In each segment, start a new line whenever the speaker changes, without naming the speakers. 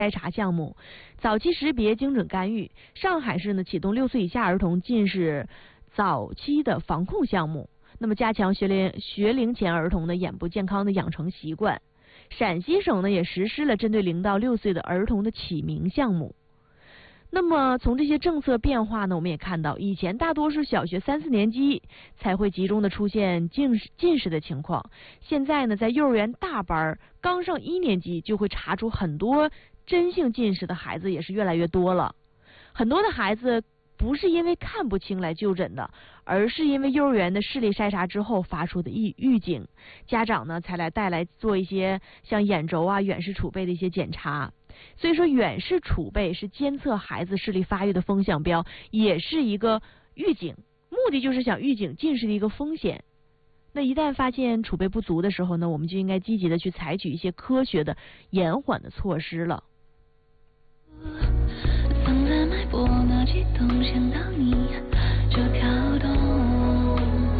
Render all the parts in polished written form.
筛查项目，早期识别、精准干预。上海市呢启动6岁以下儿童近视早期的防控项目，那么加强学龄前儿童的眼部健康的养成习惯。陕西省呢也实施了针对0到6岁的儿童的启明项目。那么从这些政策变化呢，我们也看到，以前大多数小学3、4年级才会集中的出现近视的情况，现在呢，在幼儿园大班刚上1年级就会查出很多真性近视的孩子也是越来越多了。很多的孩子不是因为看不清来就诊的，而是因为幼儿园的视力筛查之后发出的预警，家长呢才带来做一些像眼轴啊、远视储备的一些检查。所以说远视储备是监测孩子视力发育的风向标，也是一个预警，目的就是想预警近视的一个风险。那一旦发现储备不足的时候呢，我们就应该积极的去采取一些科学的延缓的措施了。放在脉搏那激动，想到你就跳动。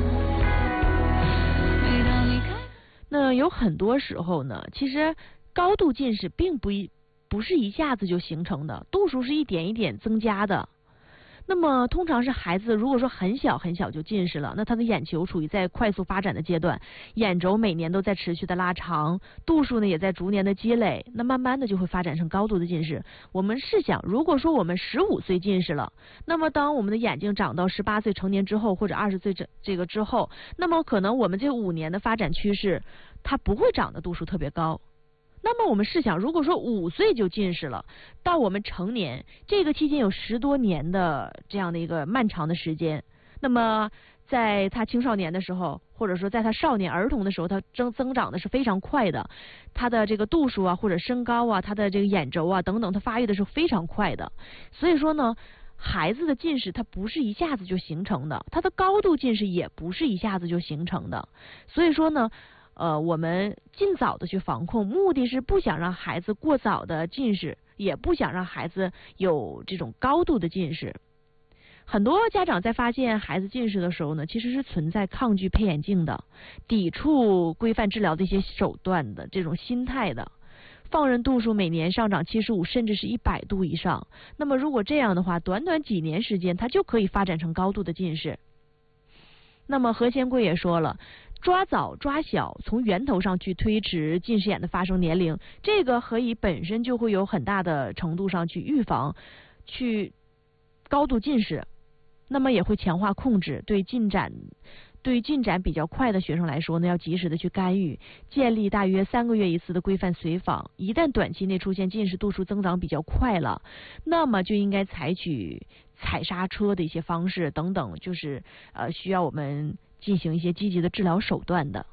那有很多时候呢，其实高度近视并不是一下子就形成的，度数是一点一点增加的。那么通常是孩子如果说很小很小就近视了，那他的眼球处于在快速发展的阶段，眼轴每年都在持续的拉长，度数呢也在逐年的积累，那慢慢的就会发展成高度的近视。我们试想，如果说我们15岁近视了，那么当我们的眼睛长到18岁成年之后，或者20岁这个之后，那么可能我们这5年的发展趋势，它不会长的度数特别高。那么我们试想，如果说5岁就近视了，到我们成年这个期间有10多年的这样的一个漫长的时间，那么在他青少年的时候，或者说在他少年儿童的时候，他增长的是非常快的，他的这个度数啊，或者身高啊，他的这个眼轴啊等等，他发育的是非常快的。所以说呢，孩子的近视它不是一下子就形成的，他的高度近视也不是一下子就形成的。所以说呢，我们尽早的去防控，目的是不想让孩子过早的近视，也不想让孩子有这种高度的近视。很多家长在发现孩子近视的时候呢，其实是存在抗拒配眼镜的，抵触规范治疗的一些手段的这种心态的。放任度数每年上涨75甚至是100度以上，那么如果这样的话，短短几年时间，它就可以发展成高度的近视。那么何仙贵也说了，抓早抓小，从源头上去推迟近视眼的发生年龄，这个可以本身就会有很大的程度上去预防去高度近视，那么也会强化控制。对进展比较快的学生来说呢，要及时的去干预，建立大约3个月一次的规范随访。一旦短期内出现近视度数增长比较快了，那么就应该采取踩刹车的一些方式等等，就是需要我们进行一些积极的治疗手段的。